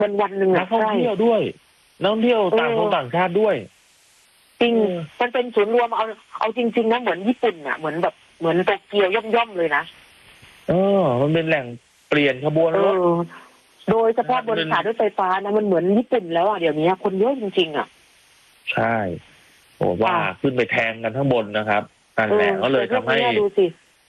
วันหนึ่งนักท่องเที่ยวด้วยนักท่องเที่ยวต่างคนต่างชาติด้วยจริงมันเป็นศูนย์รวมเอาจริงๆนะเหมือนญี่ปุ่นอ่ะเหมือนโตเกียวย่อมเลยนะมันเป็นแหล่งเปลี่ยนขบวนรถโดยเฉพาะบนสายรถไฟฟ้านะมันเหมือนญี่ปุ่นแล้วอ่ะเดี๋ยวนี้คนเยอะจริงๆอ่ะใช่โอ้ว่าขึ้นไปแทงกันทั้งบนนะครับนั่นแหละก็เลยทำให้ดูสิ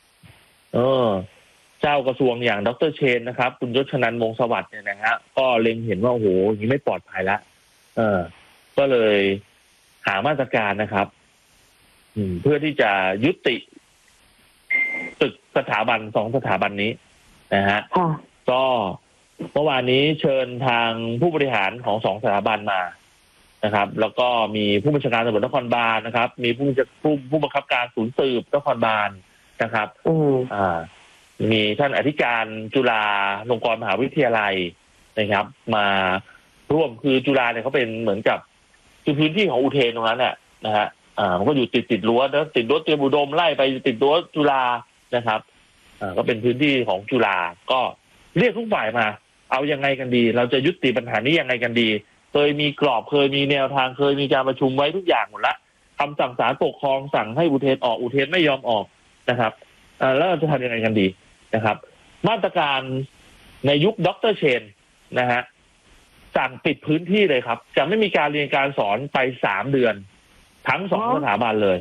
เจ้ากระทรวงอย่างดร.เชนนะครับคุณยศชนันท์ วงศ์สวัสดิ์เนี่ยนะฮะก็เล็งเห็นว่าโอ้โหอย่างนี้ไม่ปลอดภัยละก็เลยหามาตรการนะครับเพื่อที่จะยุติตึกสถาบัน2 สถาบันนี้นะฮะก็เมื่อวานนี้เชิญทางผู้บริหารของ2 สถาบันมานะครับแล้วก็มีผู้บัญชาการตำรวจนครบาลนะครับมีผู้บังคับการศูนย์สืบนครบาลนะครับมีท่านอธิการจุฬาลงกรณ์มหาวิทยาลัยนะครับมาร่วมคือจุฬาเนี่ยเขาเป็นเหมือนกับคือพื้นที่ของอุเทนตรงนั้นแหละนะฮะมันก็อยู่ติดรั้วนะติดรั้วเตรียมอุดมไล่ไปติดรั้วจุฬานะครับก็เป็นพื้นที่ของจุฬาก็เรียกทุกฝ่ายมาเอายังไงกันดีเราจะยุติปัญหานี้ยังไงกันดีเคยมีกรอบเคยมีแนวทางเคยมีการประชุมไว้ทุกอย่างหมดละคำสั่งศาลปกครองสั่งให้อุเทนออกอุเทนไม่ยอมออกนะครับแล้วเราจะทำยังไงกันดีนะครับมาตรการในยุคดร.เชนนะฮะสั่งปิดพื้นที่เลยครับจะไม่มีการเรียนการสอนไป3 เดือนทั้ง2 สถาบันเลย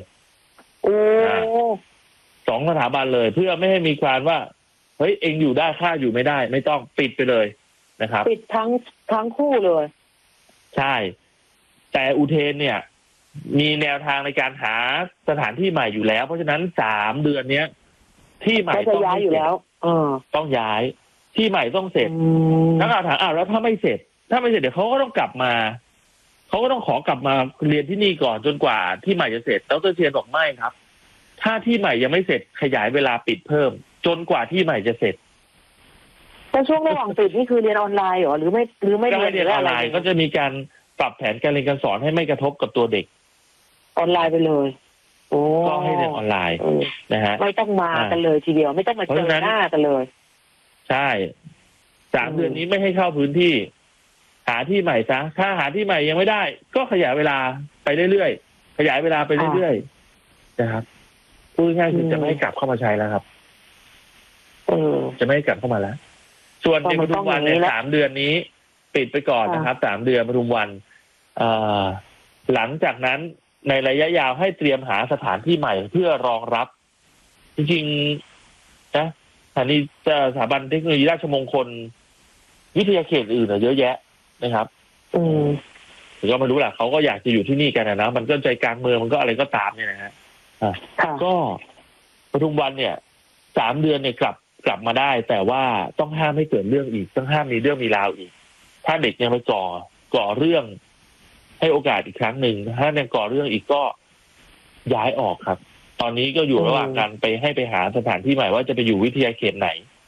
2 สถาบันเลยเพื่อไม่ให้มีการว่าเฮ้ยเองอยู่ได้ข้าอยู่ไม่ได้ไม่ต้องปิดไปเลยนะครับปิดทั้งคู่เลยใช่แต่อุเทนเนี่ยมีแนวทางในการหาสถานที่ใหม่อยู่แล้วเพราะฉะนั้น3 เดือนเนี้ยที่ใหม่ต้องย้ายอยู่แล้วต้องย้ายที่ใหม่ต้องเสร็จนักข่าวถามแล้วถ้าไม่เสร็จเดี๋ยวเขาก็ต้องกลับมาเขาก็ต้องขอกลับมาเรียนที่นี่ก่อนจนกว่าที่ใหม่จะเสร็จดร.เชนบอกไม่ครับถ้าที่ใหม่ยังไม่เสร็จขยายเวลาปิดเพิ่มจนกว่าที่ใหม่จะเสร็จแต่ช่วงระหว่างปิดนี่คือเรียนออนไลน์หรือไม่เรียนออนไลน์ก็จะมีการปรับแผนการเรียนการสอนให้ไม่กระทบกับตัวเด็กออนไลน์ไปเลยก็ให้เรียนออนไลน์นะฮะไม่ต้องมากันเลยทีเดียวไม่ต้องมาเจอหน้ากันเลยใช่3 เดือนนี้ไม่ให้เข้าพื้นที่หาที่ใหม่ซะถ้าหาที่ใหม่ยังไม่ได้ก็ขยายเวลาไปเรื่อยๆขยายเวลาไปเรื่อยๆนะครับพูดง่ายๆคือจะไม่ให้กลับเข้ามาใช้แล้วครับจะไม่ให้กลับเข้ามาแล้วส่วนในปทุมวันใน3 เดือนนี้ปิดไปก่อนนะครับ3 เดือนปทุมวันหลังจากนั้นในระยะยาวให้เตรียมหาสถานที่ใหม่เพื่อรองรับจริงๆนะสถาบันเทคโนโลยีราชมงคลวิทยาเขตอื่นเยอะแยะนะครับก็ไม่รู้แหละเขาก็อยากจะอยู่ที่นี่กันนะมันก็ใจกลางเมืองมันก็อะไรก็ตามเนี่ยนะฮะก็ปทุมวันเนี่ย3 เดือนเนี่ยกลับมาได้แต่ว่าต้องห้ามให้เกิดเรื่องอีกต้องห้ามมีเรื่องมีราวอีกถ้าเด็กยังไปก่อเรื่องให้โอกาสอีกครั้งหนึ่งถ้ายังก่อเรื่องอีกก็ย้ายออกครับตอนนี้ก็อยู่ระหว่างการไปหาสถานที่ใหม่ว่าจะไปอยู่วิทยาเขตไหน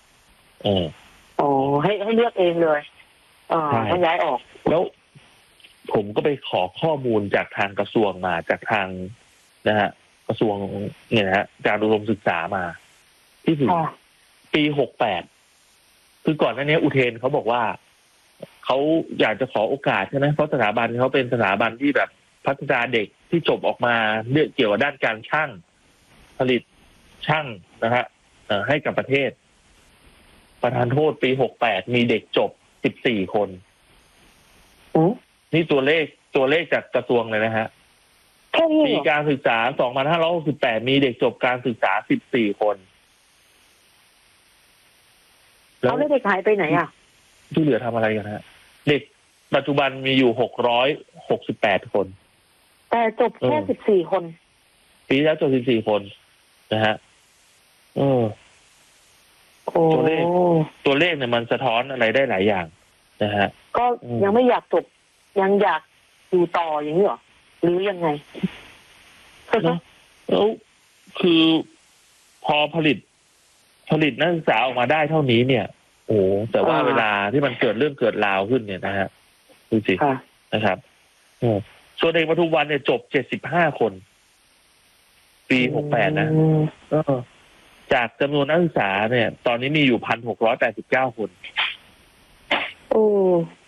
ให้เลือกเองเลยต้องย้ายออกแล้วผมก็ไปขอข้อมูลจากทางกระทรวงมาจากทางนะฮะกระทรวงเนี่ยนะฮะการอุดมศึกษามาที่ถึงปี68คือก่อนหน้านี้อุเทนเขาบอกว่าเขาอยากจะขอโอกาสใช่ไหมเพราะสถาบันเขาเป็นสถาบันที่แบบพัฒนาเด็กที่จบออกมาเรื่องเกี่ยวกับด้านการช่างผลิตช่างนะฮะให้กับประเทศประธานโทษปี68มีเด็กจบ14 คนนี่ตัวเลขจากกระทรวงเลยนะฮะปีการศึกษา2568มีเด็กจบการศึกษา14 คนแล้วเด็กหายไปไหนอ่ะที่เหลือทำอะไรกันฮะเด็กปัจจุบันมีอยู่668 คนแต่จบแค่14 คนปีแล้วจบ14 คนนะฮะตัวเลขเนี่ยมันสะท้อนอะไรได้หลายอย่างนะฮะก็ยังไม่อยากจบยังอยากอยู่ต่ออย่างนี้หรอหรือยังไงแล้วคือพอผลิตนักศึกษาออกมาได้เท่านี้เนี่ยโอ้แต่ว่าเวลาที่มันเกิดเรื่องเกิดราวขึ้นเนี่ยนะฮะดูสินะครับส่วนเด็กปทุมวันเนี่ยจบ75 คนปี68นะจากจำนวนนักศึกษาเนี่ยตอนนี้มีอยู่ 1,689 คน